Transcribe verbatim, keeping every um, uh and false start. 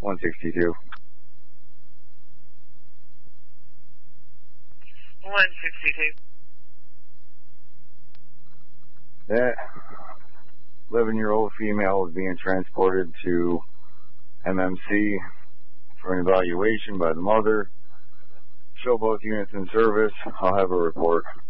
one sixty-two. one sixty-two. That eleven-year-old female is being transported to M M C for an evaluation by the mother. Show both units in service. I'll have a report.